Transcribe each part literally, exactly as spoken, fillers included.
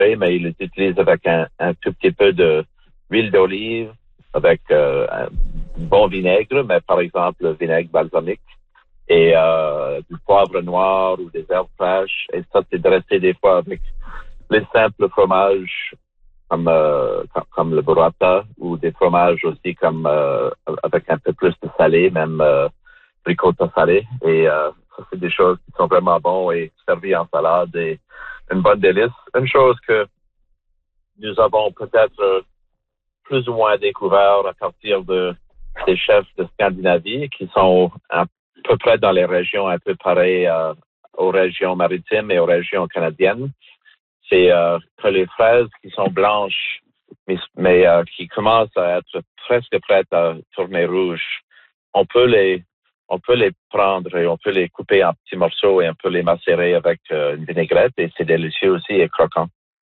sucrés, mais ils les utilisent avec un, un tout petit peu de d'huile d'olive, avec euh, un bon vinaigre, mais par exemple le vinaigre balsamique, et euh, du poivre noir ou des herbes fraîches. Et ça, c'est dressé des fois avec les simples fromages comme euh, comme, comme le burrata, ou des fromages aussi comme euh, avec un peu plus de salé, même euh, ricotta salé. Et euh, ça, c'est des choses qui sont vraiment bons et servies en salade et une bonne délice. Une chose que nous avons peut-être euh, plus ou moins découvert à partir de des chefs de Scandinavie qui sont à peu près dans les régions un peu pareilles euh, aux régions maritimes et aux régions canadiennes, c'est euh, que les fraises qui sont blanches, mais, mais euh, qui commencent à être presque prêtes à tourner rouges, on peut les on peut les prendre et on peut les couper en petits morceaux et on peut les macérer avec euh, une vinaigrette, et c'est délicieux aussi et croquant.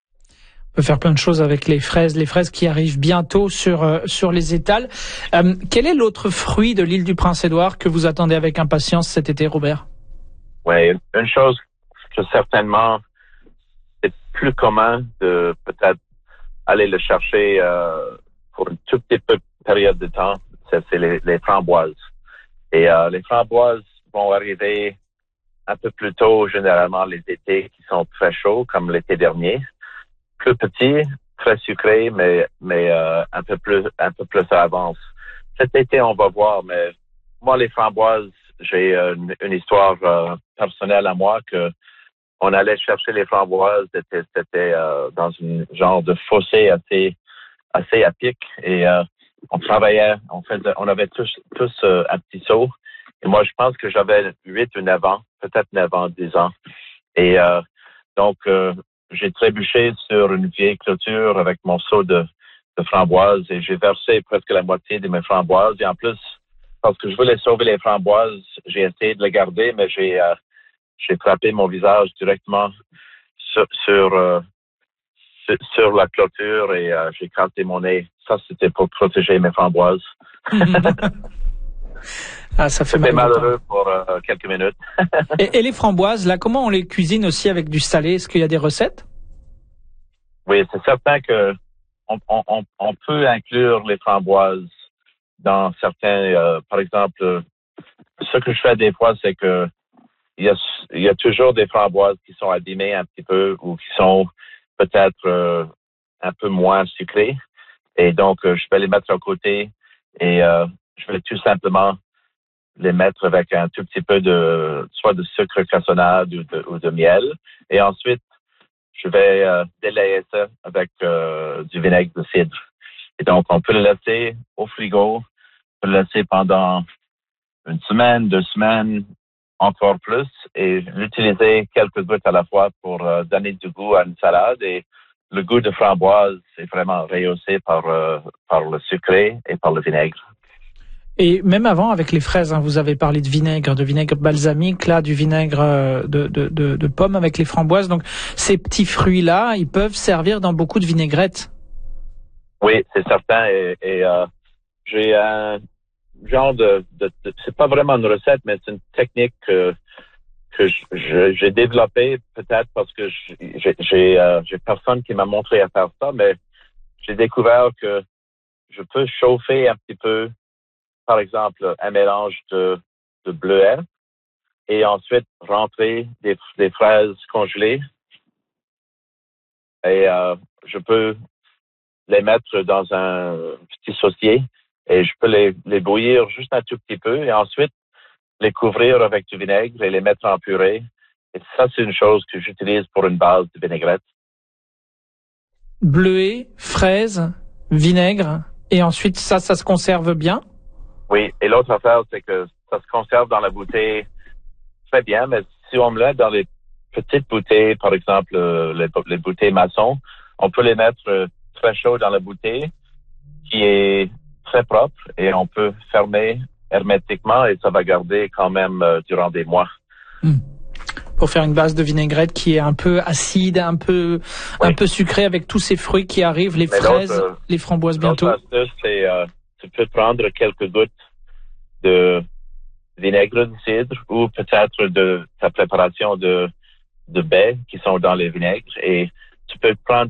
On peut faire plein de choses avec les fraises, les fraises qui arrivent bientôt sur euh, sur les étals. Euh, quel est l'autre fruit de l'île du Prince-Édouard que vous attendez avec impatience cet été, Robert? Oui, une chose que certainement c'est plus commun de peut-être aller le chercher euh, pour une toute petite période de temps, c'est, c'est les, les framboises. Et euh, les framboises vont arriver un peu plus tôt, généralement les étés qui sont très chauds, comme l'été dernier. Plus petit, très sucré, mais mais euh, un peu plus un peu plus à l'avance. Cet été, on va voir, mais moi, les framboises, j'ai une, une histoire euh, personnelle à moi que on allait chercher les framboises, c'était, c'était euh, dans une genre de fossé assez assez à pic, et euh, on travaillait, on faisait, on avait tous tous euh, un petit seau, et moi, je pense que j'avais huit ou neuf ans, peut-être neuf ans, dix ans, et euh, donc euh, j'ai trébuché sur une vieille clôture avec mon seau de, de framboises, et j'ai versé presque la moitié de mes framboises. Et en plus, parce que je voulais sauver les framboises, j'ai essayé de les garder, mais j'ai euh, j'ai frappé mon visage directement sur sur, euh, sur, sur la clôture, et euh, j'ai craqué mon nez. Ça, c'était pour protéger mes framboises. Ah, ça fait C'était mal malheureux pour euh, quelques minutes. et, et les framboises, là, comment on les cuisine aussi avec du salé? Est-ce qu'il y a des recettes? Oui, c'est certain que on, on, on peut inclure les framboises dans certains, euh, par exemple, ce que je fais des fois, c'est que il y a, il y a toujours des framboises qui sont abîmées un petit peu, ou qui sont peut-être euh, un peu moins sucrées, et donc euh, je vais les mettre à côté, et euh, je vais tout simplement les mettre avec un tout petit peu de, soit de sucre cassonade ou de, ou de miel. Et ensuite, je vais euh, délayer ça avec euh, du vinaigre de cidre. Et donc, on peut le laisser au frigo, on peut le laisser pendant une semaine, deux semaines, encore plus, et l'utiliser quelques gouttes à la fois pour euh, donner du goût à une salade. Et le goût de framboise est vraiment rehaussé par, euh, par le sucré et par le vinaigre. Et même avant, avec les fraises, hein, vous avez parlé de vinaigre, de vinaigre balsamique, là, du vinaigre de, de, de, de pomme avec les framboises. Donc, ces petits fruits-là, ils peuvent servir dans beaucoup de vinaigrettes. Oui, c'est certain. Et, et euh, j'ai un genre de, de, de... C'est pas vraiment une recette, mais c'est une technique que, que je, j'ai développée, peut-être parce que j'ai, j'ai, euh, j'ai personne qui m'a montré à faire ça, mais j'ai découvert que je peux chauffer un petit peu, par exemple, un mélange de, de bleuets, et ensuite rentrer des, des fraises congelées, et euh, je peux les mettre dans un petit saucier, et je peux les, les bouillir juste un tout petit peu, et ensuite les couvrir avec du vinaigre et les mettre en purée. Et ça, c'est une chose que j'utilise pour une base de vinaigrette. Bleuets, fraises, vinaigre, et ensuite ça, ça se conserve bien? Oui, et l'autre affaire, c'est que ça se conserve dans la bouteille très bien, mais si on me met dans les petites bouteilles, par exemple euh, les, les bouteilles maçons, on peut les mettre euh, très chaud dans la bouteille, qui est très propre, et on peut fermer hermétiquement, et ça va garder quand même euh, durant des mois. Mmh. Pour faire une base de vinaigrette qui est un peu acide, un peu oui. un peu sucré, avec tous ces fruits qui arrivent, les Mais fraises, les framboises bientôt. L'autre astuce, c'est euh, tu peux prendre quelques gouttes de vinaigre de cidre, ou peut-être de ta préparation de de baies qui sont dans les vinaigres, et tu peux prendre